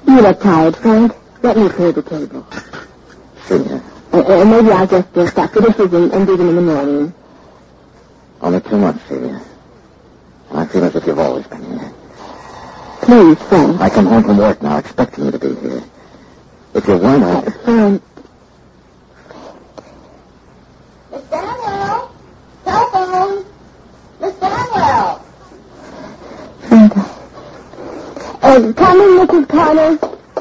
You look tired, Frank. Let me clear the table. Senior. Maybe I'll just stop the dishes and do them in the morning. Only 2 months, Celia. I feel as if you've always been here. Please, Frank. I come home from work now expecting you to be here. If you weren't, Frank. Miss Daniel! Telephone! Miss Daniel! Frank. Come in, Mrs. Carter.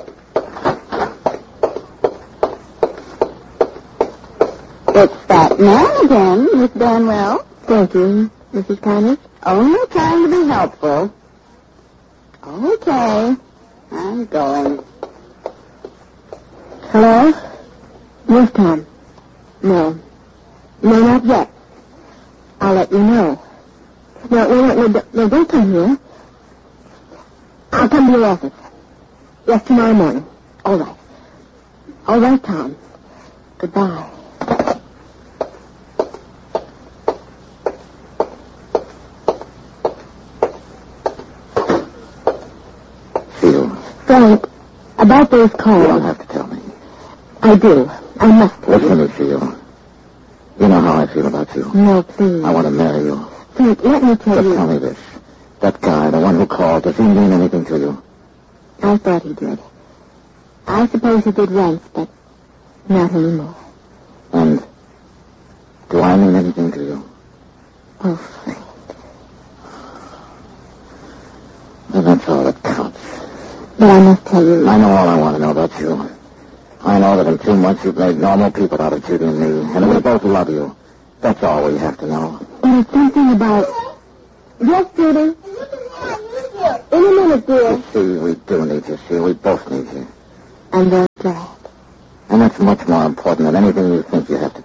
It's that man again, Miss Danwell. Thank you, Mrs. Carter. Only trying to be helpful. Okay, I'm going. Hello? Yes, Tom. No, not yet. I'll let you know. No, don't come here. I'll come to your office. Yes, tomorrow morning. All right. All right, Tom. Goodbye. Frank, about those calls... You don't have to tell me. I do. I must tell Listen to me, Theo. You know how I feel about you. No, please. I want to marry you. Frank, let me tell Just you... tell me this. That guy, the one who called, does he mean anything to you? I thought he did. I suppose he did once, but not anymore. And do I mean anything to you? Oh, Frank. Well, that's all that counts. But I must tell you... I know all I want to know about you. I know that in 2 months you've made normal people out of Judy and me, and we both love you. That's all we have to know. But it's something about... Yes, Judy? In a minute, dear. You see, we do need you, see. We both need you. I'm very glad. And that's much more important than anything you think you have to